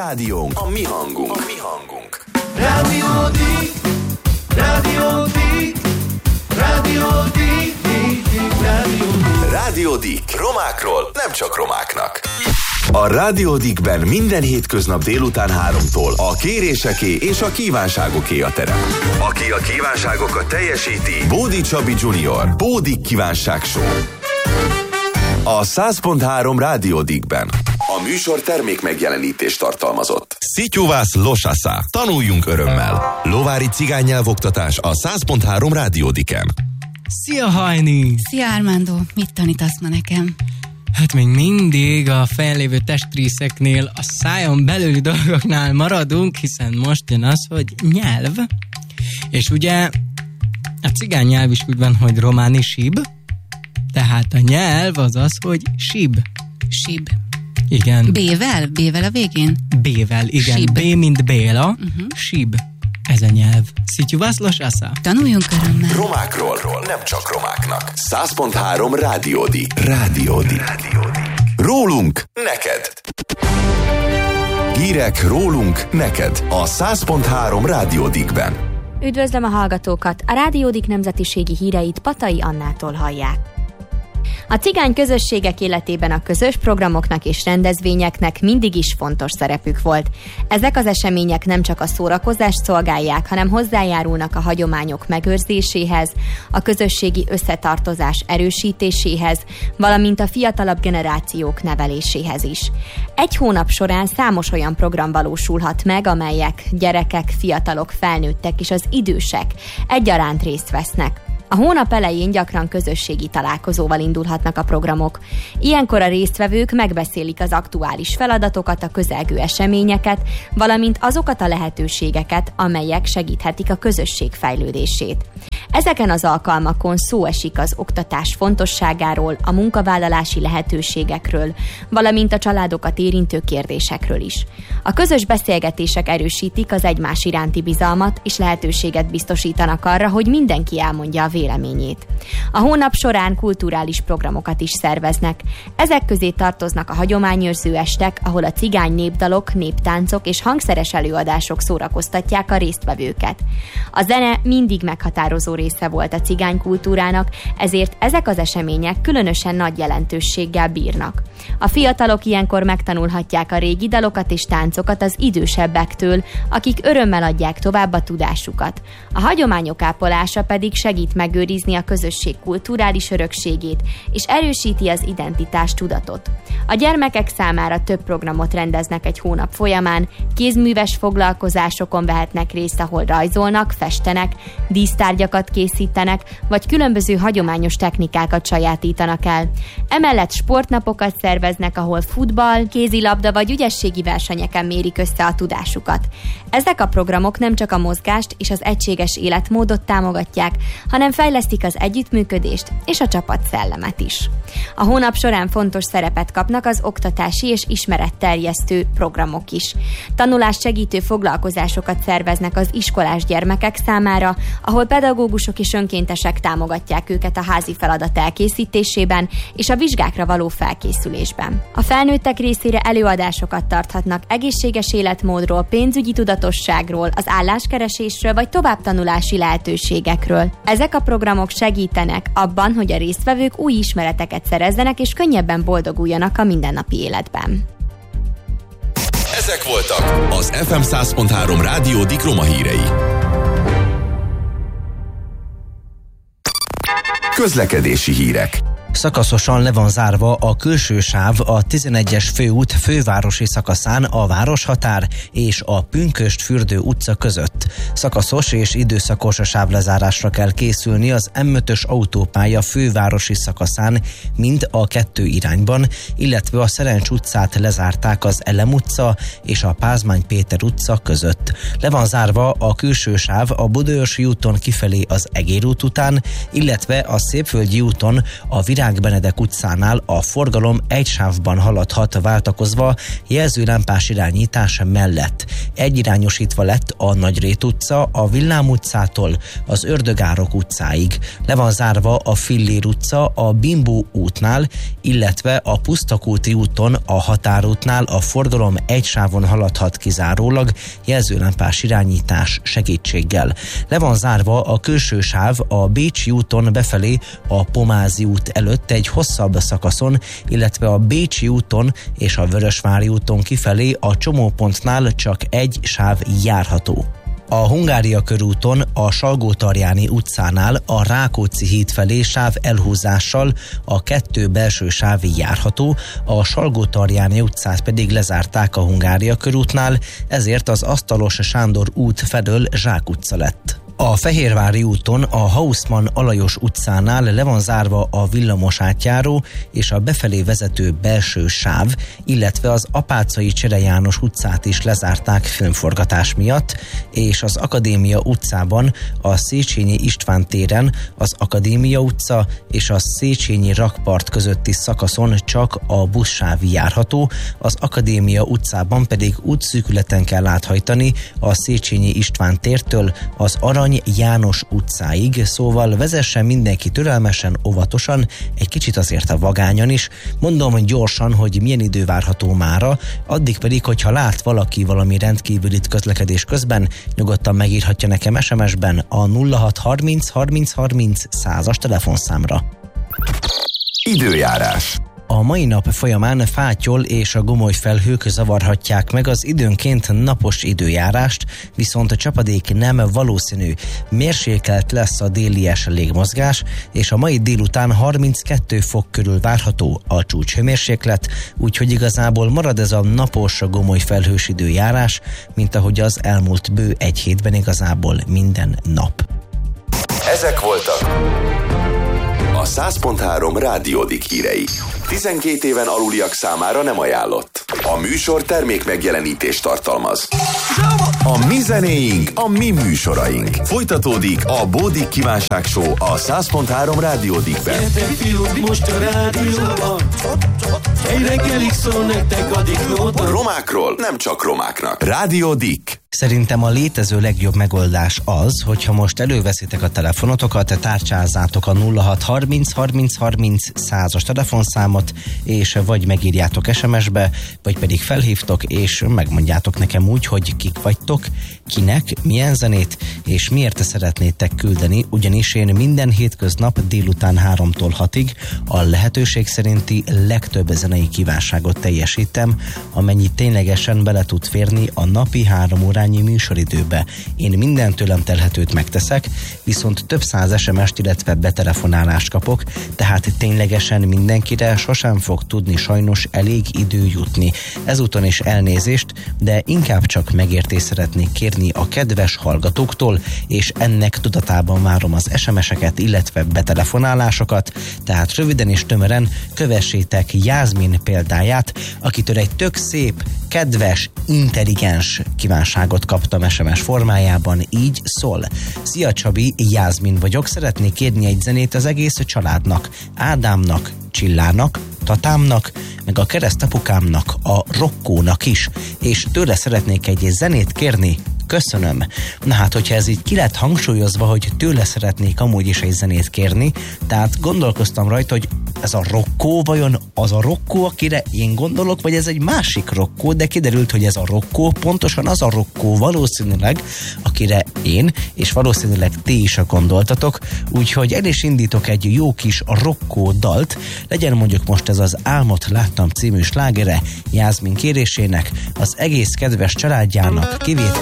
rádiónk, a mi hangunk. A mi hangunk. Rádiódik, Rádiódik, Rádiódik, Rádiódik. Rádiódik. Romákról nem csak romáknak. A Rádiódikben minden hétköznap délután 3-tól a kéréseké és a kívánságoké a terep. Aki a kívánságokat teljesíti, Bódi Csabi Junior, Bódik Kívánság Show. A 100.3 Rádiódikben. A műsor termék megjelenítést tartalmazott. Szityuvász Losasza. Tanuljunk örömmel. Lovári cigánynyelvoktatás a 100.3 Rádiódiken. Szia, Hajni! Szia, Armando! Mit tanítasz ma nekem? Hát még mindig a fennlévő testrészeknél, a szájon belüli dolgoknál maradunk, hiszen most jön az, hogy nyelv. És ugye a cigány nyelv is úgy van, hogy románi sib, tehát a nyelv az az, hogy sib. Sib. Igen. B-vel? B-vel a végén? B-vel, igen. Sib. B, mint Béla, sib. Ez a nyelv. Szityuvász Losasza. Tanuljunk örömmel. Romákról nem csak romáknak. 100.3 Rádiódik. Rádiódik. Rólunk neked. Hírek rólunk neked a 100.3 Rádiódikben. Üdvözlöm a hallgatókat! A Rádiódik nemzetiségi híreit Patai Annától hallják. A cigány közösségek életében a közös programoknak és rendezvényeknek mindig is fontos szerepük volt. Ezek az események nem csak a szórakozást szolgálják, hanem hozzájárulnak a hagyományok megőrzéséhez, a közösségi összetartozás erősítéséhez, valamint a fiatalabb generációk neveléséhez is. Egy hónap során számos olyan program valósulhat meg, amelyek gyerekek, fiatalok, felnőttek és az idősek egyaránt részt vesznek. A hónap elején gyakran közösségi találkozóval indulhatnak a programok. Ilyenkor a résztvevők megbeszélik az aktuális feladatokat, a közelgő eseményeket, valamint azokat a lehetőségeket, amelyek segíthetik a közösség fejlődését. Ezeken az alkalmakon szó esik az oktatás fontosságáról, a munkavállalási lehetőségekről, valamint a családokat érintő kérdésekről is. A közös beszélgetések erősítik az egymás iránti bizalmat, és lehetőséget biztosítanak arra, hogy mindenki elmondja a véleményét. A hónap során kulturális programokat is szerveznek. Ezek közé tartoznak a hagyományőrző estek, ahol a cigány népdalok, néptáncok és hangszeres előadások szórakoztatják a résztvevőket. A zene mindig meghatározó része volt a cigány kultúrának, ezért ezek az események különösen nagy jelentőséggel bírnak. A fiatalok ilyenkor megtanulhatják a régi dalokat és táncokat az idősebbektől, akik örömmel adják tovább a tudásukat. A hagyományok ápolása pedig segít megőrizni a közösség kulturális örökségét, és erősíti az identitás tudatot. A gyermekek számára több programot rendeznek egy hónap folyamán, kézműves foglalkozásokon vehetnek részt, ahol rajzolnak, festenek, dísztárgyakat készítenek, vagy különböző hagyományos technikákat sajátítanak el. Emellett sportnapokat szerveznek, ahol futball, kézilabda vagy ügyességi versenyeken mérik össze a tudásukat. Ezek a programok nem csak a mozgást és az egységes életmódot támogatják, hanem fejlesztik az együttműködést és a csapatszellemet is. A hónap során fontos szerepet kapnak az oktatási és ismeretterjesztő programok is. Tanulást segítő foglalkozásokat szerveznek az iskolás gyermekek számára, ahol pedagógusok és önkéntesek támogatják őket a házi feladat elkészítésében és a vizsgákra való felkészülésben. A felnőttek részére előadásokat tarthatnak egészséges életmódról, pénzügyi tudatosságról, az álláskeresésről vagy továbbtanulási lehetőségekről. Ezek a programok segítenek abban, hogy a résztvevők új ismereteket szerezzenek és könnyebben boldoguljanak a mindennapi életben. Ezek voltak az FM 100.3 Rádiódik roma hírei. Közlekedési hírek. Szakaszosan le van zárva a külső sáv a 11-es főút fővárosi szakaszán a Városhatár és a Pünkösd-Fürdő utca között. Szakaszos és időszakos sávlezárásra kell készülni az M5-ös autópálya fővárosi szakaszán, mind a 2 irányban, illetve a Szerencs utcát lezárták az Elem utca és a Pázmány Péter utca között. Le van zárva a külső sáv a Budaörsi úton kifelé az Egér út után, illetve a Szépvölgyi úton a Virág Deák Benedek utcánál a forgalom egy sávban haladhat váltakozva jelzőlámpás irányítás mellett. Egyirányosítva lett a Nagyrét utca a Villám utcától az Ördögárok utcáig. Le van zárva a Fillér utca a Bimbó útnál, illetve a Pusztakúti úton a Határútnál a forgalom egy sávon haladhat kizárólag jelzőlámpás irányítás segítséggel. Le van zárva a külső sáv a Bécsi úton befelé a Pomázi út előtt egy hosszabb szakaszon, illetve a Bécsi úton és a Vörösvári úton kifelé a csomópontnál csak egy sáv járható. A Hungária körúton a Salgótarjáni utcánál a Rákóczi híd felé sáv elhúzással a 2 belső sáv járható, a Salgótarjáni utcát pedig lezárták a Hungária körútnál, ezért az Asztalos Sándor út felől Zsák utca lett. A Fehérvári úton a Hausmann Alajos utcánál le van zárva a villamos átjáró és a befelé vezető belső sáv, illetve az Apáczai Csere János utcát is lezárták filmforgatás miatt, és az Akadémia utcában a Széchenyi István téren az Akadémia utca és a Széchenyi rakpart közötti szakaszon csak a buszsáv járható, az Akadémia utcában pedig útszűkületen kell áthajtani a Széchenyi István tértől az Arany János utcáig, szóval vezessen mindenki türelmesen, óvatosan, egy kicsit azért a vagányan is. Mondom gyorsan, hogy milyen idő várható mára, addig pedig, hogyha lát valaki valami rendkívülit közlekedés közben, nyugodtan megírhatja nekem SMS-ben a 0630 30 30 100-as telefonszámra. Időjárás. A mai nap folyamán fátyol és a gomoly felhők zavarhatják meg az időnként napos időjárást, viszont a csapadék nem valószínű. Mérsékelt lesz a délies légmozgás, és a mai délután 32 fok körül várható a csúcshőmérséklet, úgyhogy igazából marad ez a napos, gomoly felhős időjárás, mint ahogy az elmúlt bő egy hétben igazából minden nap. Ezek voltak a 100.3 Rádiódik hírei. 12 éven aluliak számára nem ajánlott. A műsor termék megjelenítést tartalmaz. A mi zenéink, a mi műsoraink. Folytatódik a Bódik Kívánság Show a 100.3 Rádiódikben. Gyertek fiúk, most a rádióban, egy reggelig szól nektek a diklóban. Romákról nem csak romáknak. Rádiódik. Szerintem a létező legjobb megoldás az, hogyha most előveszitek a telefonotokat, tárcsázzátok a 0630 30 30 100-as telefonszámot, és vagy megírjátok SMS-be, vagy pedig felhívtok, és megmondjátok nekem úgy, hogy kik vagytok, kinek, milyen zenét, és miért szeretnétek küldeni, ugyanis én minden hétköznap délután 3-tól 6-ig a lehetőség szerinti legtöbb zenei kívánságot teljesítem, amennyi ténylegesen bele tud férni a napi 3 órányi műsoridőbe. Én minden tőlem telhetőt megteszek, viszont több száz SMS-t, illetve betelefonálást kapok, tehát ténylegesen mindenkire sosem fog tudni sajnos elég idő jutni. Ezúton is elnézést, de inkább csak megértést szeretnék kérni a kedves hallgatóktól, és ennek tudatában várom az SMS-eket, illetve betelefonálásokat, tehát röviden és tömören kövessétek Jászmin példáját, akitől egy tök szép, kedves, intelligens kívánságot kaptam SMS formájában, így szól. Szia Csabi, Jászmin vagyok, szeretnék kérni egy zenét az egész családnak, Ádámnak, Csillának, Tatámnak, meg a keresztapukámnak, a Rokkónak is, és tőle szeretnék egy zenét kérni. Köszönöm. Na hát, hogyha ez így ki lett hangsúlyozva, hogy tőle szeretnék amúgy is egy zenét kérni, tehát gondolkoztam rajta, hogy ez a Rokkó vajon az a Rokkó, akire én gondolok, vagy ez egy másik Rokkó, de kiderült, hogy ez a Rokkó pontosan az a Rokkó valószínűleg, akire én, és valószínűleg ti is gondoltatok, úgyhogy el is indítok egy jó kis Rokkó dalt, legyen mondjuk most ez az Álmot láttam című slágere Jászmin kérésének, az egész kedves családjának, kivétel